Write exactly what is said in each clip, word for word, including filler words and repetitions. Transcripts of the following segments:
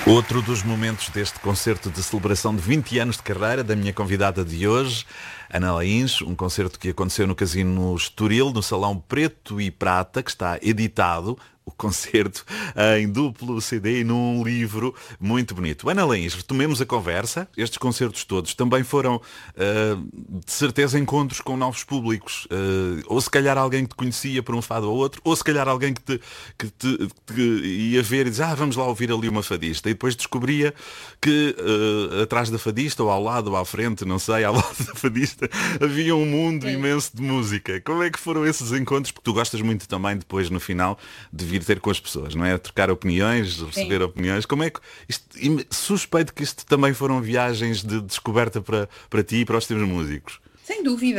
Outro dos momentos deste concerto de celebração de vinte anos de carreira da minha convidada de hoje, Ana Laíns, um concerto que aconteceu no Casino Estoril, no Salão Preto e Prata, que está editado, o concerto, em duplo C D e num livro muito bonito. Ana Laíns, retomemos a conversa. Estes concertos todos também foram, uh, de certeza, encontros com novos públicos. Uh, ou se calhar alguém que te conhecia por um fado ou outro, ou se calhar alguém que te, que te, que ia ver e diz, ah, vamos lá ouvir ali uma fadista. E depois descobria que uh, atrás da fadista, ou ao lado, ou à frente, não sei, ao lado da fadista, havia um mundo Sim. imenso de música. Como é que foram esses encontros? Porque tu gostas muito também, depois, no final, de vir ter com as pessoas, não é? Trocar opiniões, receber Sim. opiniões. Como é que isto, suspeito que isto também foram viagens de descoberta para, para ti e para os teus músicos. Sem dúvida.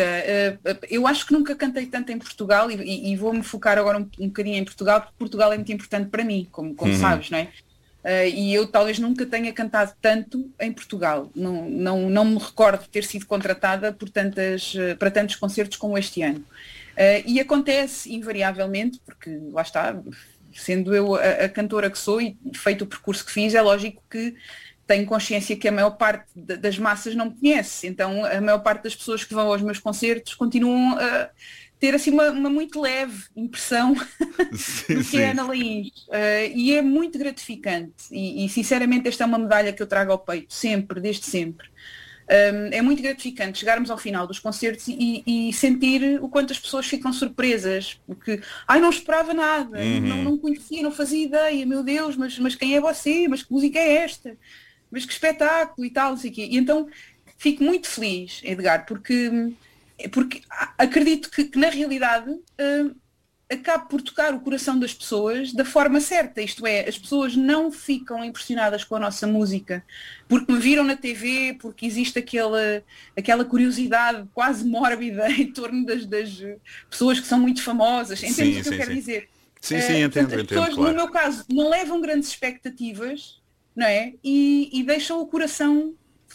Eu acho que nunca cantei tanto em Portugal e, e vou-me focar agora um, um bocadinho em Portugal, porque Portugal é muito importante para mim, como, como Uhum. sabes, não é? Uh, e eu talvez nunca tenha cantado tanto em Portugal. Não, não, não me recordo de ter sido contratada por tantas, uh, para tantos concertos como este ano. Uh, e acontece invariavelmente, porque lá está, sendo eu a, a cantora que sou e feito o percurso que fiz, é lógico que tenho consciência que a maior parte de, das massas não me conhece. Então a maior parte das pessoas que vão aos meus concertos continuam a ter assim uma, uma muito leve impressão Sim, do que sim. é Ana Laíns. Uh, e é muito gratificante. E, e sinceramente esta é uma medalha que eu trago ao peito, sempre, desde sempre. Um, é muito gratificante chegarmos ao final dos concertos e, e sentir o quanto as pessoas ficam surpresas, porque, ai, não esperava nada, Uhum. não, não conhecia, não fazia ideia, meu Deus, mas, mas quem é você? Mas que música é esta? Mas que espetáculo e tal, não sei o quê. E então fico muito feliz, Edgar, porque, porque acredito que, que na realidade uh, acabo por tocar o coração das pessoas da forma certa, isto é, as pessoas não ficam impressionadas com a nossa música porque me viram na T V, porque existe aquela, aquela curiosidade quase mórbida em torno das, das pessoas que são muito famosas, entendes Sim, o que eu sim, quero sim. dizer? Sim, sim, Uh, entendo, portanto, as entendo, pessoas, claro. no meu caso, não levam grandes expectativas, não é? E, e deixam o coração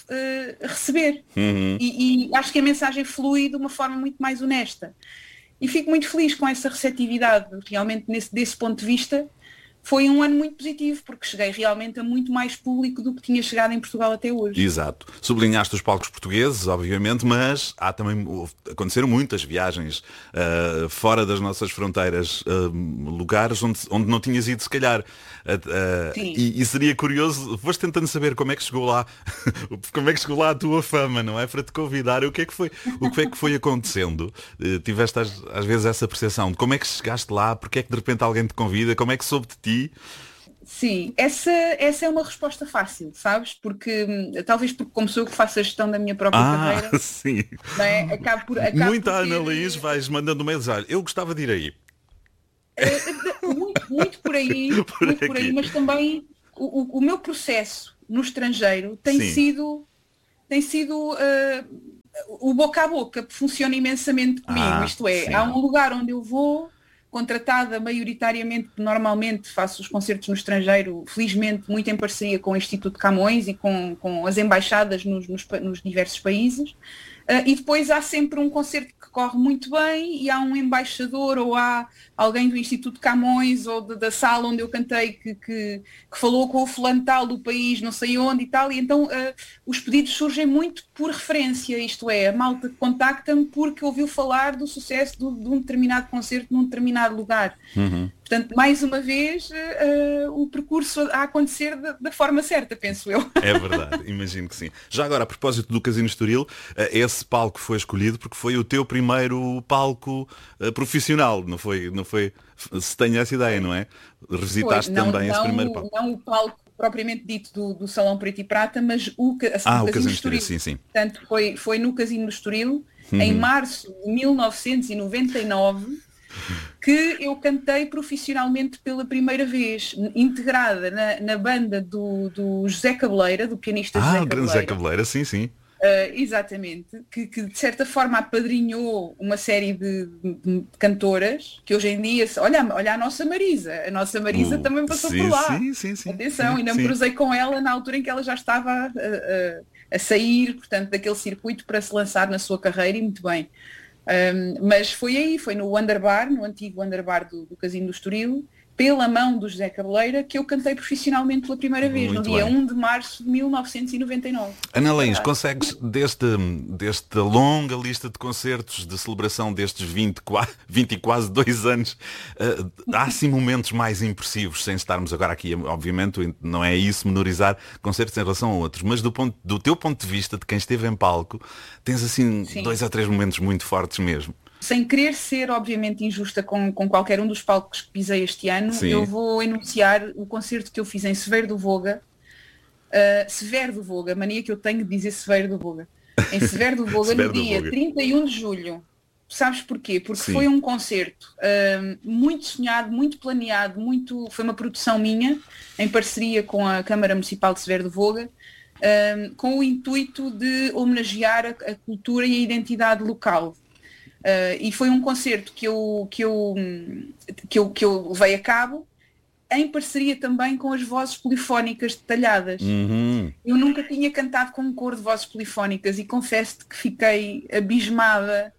uh, receber. Uhum. E, e acho que a mensagem flui de uma forma muito mais honesta. E fico muito feliz com essa receptividade. Realmente, nesse, desse ponto de vista, foi um ano muito positivo, porque cheguei realmente a muito mais público do que tinha chegado em Portugal até hoje. Exato. Sublinhaste os palcos portugueses, obviamente, mas há também, aconteceram muitas viagens uh, fora das nossas fronteiras, uh, lugares onde, onde não tinhas ido, se calhar. Uh, uh, e, e seria curioso, foste tentando saber como é que chegou lá, como é que chegou lá a tua fama, não é? Para te convidar, o que é que foi, o que é que foi acontecendo? Uh, tiveste às, às vezes essa percepção de como é que chegaste lá, porque é que de repente alguém te convida, como é que soube de ti? Sim, essa, essa é uma resposta fácil, sabes? Porque, talvez porque como sou eu que faço a gestão da minha própria ah, carreira, sim. não é? acabo por, acabo Muita por ter... Ana Laís vais mandando mails, olha, eu gostava de ir aí. Uh, muito, muito por aí, por muito por aí, aqui. mas também o, o, o meu processo no estrangeiro tem Sim. sido, tem sido uh, o boca a boca, funciona imensamente comigo, Ah, isto é, sim. há um lugar onde eu vou, contratada maioritariamente, normalmente faço os concertos no estrangeiro, felizmente muito em parceria com o Instituto Camões e com, com as embaixadas nos, nos, nos diversos países, uh, e depois há sempre um concerto que corre muito bem e há um embaixador ou há alguém do Instituto Camões ou de, da sala onde eu cantei que, que, que falou com o fulano tal do país, não sei onde e tal, e então uh, os pedidos surgem muito por referência, isto é, a malta contacta-me porque ouviu falar do sucesso de, de um determinado concerto num determinado lugar. Uhum. Portanto, mais uma vez, uh, o percurso a acontecer da, da forma certa, penso eu. É verdade, imagino que sim. Já agora, a propósito do Casino Estoril, esse palco foi escolhido porque foi o teu primeiro palco uh, profissional, não foi, não foi, se tenho essa ideia, não é? Revisitaste Não, também não, esse primeiro palco. Não o palco propriamente dito do, do Salão Preto e Prata, mas o, ah, o, o Casino Casino Estoril. Estoril, sim, sim. Portanto, foi, foi no Casino do Estoril, uhum. em março de mil novecentos e noventa e nove, que eu cantei profissionalmente pela primeira vez, integrada na, na banda do, do José Cabeleira, do pianista ah, José o grande Cabeleira. José Cabeleira, sim, sim. Uh, exatamente, que, que de certa forma apadrinhou uma série de, de, de cantoras que hoje em dia, olha, olha a nossa Marisa, a nossa Marisa Uh, também passou sim, por lá. Sim, sim, sim. Atenção, sim, ainda sim. me cruzei com ela na altura em que ela já estava a, a, a sair, portanto, daquele circuito para se lançar na sua carreira e muito bem. Um, mas foi aí, foi no Wonder Bar, no antigo Wonder Bar do, do Casino do Estoril, pela mão do José Cabeleira, que eu cantei profissionalmente pela primeira vez, Muito no dia bem. um de março de mil novecentos e noventa e nove. Ana Laís, consegues, deste, desta longa lista de concertos de celebração destes vinte, vinte e quase dois anos, uh, há assim momentos mais impressivos, sem estarmos agora aqui, obviamente, não é isso, menorizar concertos em relação a outros, mas do, ponto, do teu ponto de vista, de quem esteve em palco, tens assim Sim. dois ou três momentos muito fortes mesmo. Sem querer ser, obviamente, injusta com, com qualquer um dos palcos que pisei este ano, Sim. eu vou enunciar o concerto que eu fiz em Severo do Voga. Uh, Severo do Voga, mania que eu tenho de dizer Severo do Voga. Em Severo do Voga, Severo no do dia Voga. trinta e um de julho. Sabes porquê? Porque Sim. foi um concerto uh, muito sonhado, muito planeado, muito... foi uma produção minha, em parceria com a Câmara Municipal de Severo do Voga, uh, com o intuito de homenagear a, a cultura e a identidade local. Uh, e foi um concerto que eu, que, eu, que, eu, que eu levei a cabo em parceria também com as vozes polifónicas detalhadas. Uhum. Eu nunca tinha cantado com um coro de vozes polifónicas e confesso-te que fiquei abismada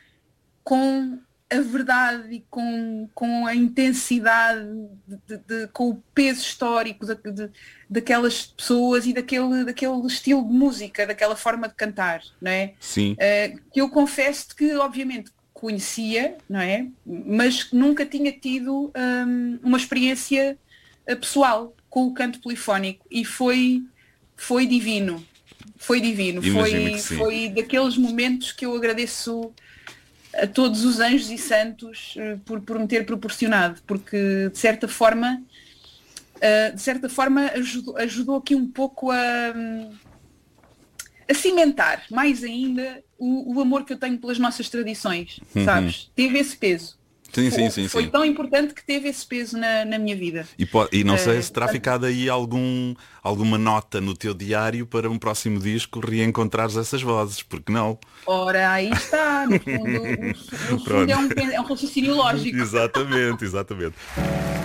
com a verdade e com, com a intensidade, de, de, de, com o peso histórico de, de, daquelas pessoas e daquele, daquele estilo de música, daquela forma de cantar, não é? Sim. Uh, que eu confesso que, obviamente, conhecia, não é? Mas nunca tinha tido um, uma experiência pessoal com o canto polifónico e foi, foi divino. Foi divino. Foi, foi daqueles momentos que eu agradeço a todos os anjos e santos uh, por, por me ter proporcionado, porque de certa forma uh, de certa forma ajudou, ajudou aqui um pouco a, um, a cimentar mais ainda o, o amor que eu tenho pelas nossas tradições, uhum. Sabes? Teve esse peso. Sim, sim, sim, foi sim. tão importante que teve esse peso na, na minha vida. E, pode, e não sei uh, se terá ficado aí algum, alguma nota no teu diário para um próximo disco reencontrares essas vozes, porque não? Ora, aí está, no fundo, no, no fundo é, um, é um raciocínio lógico. Exatamente, exatamente.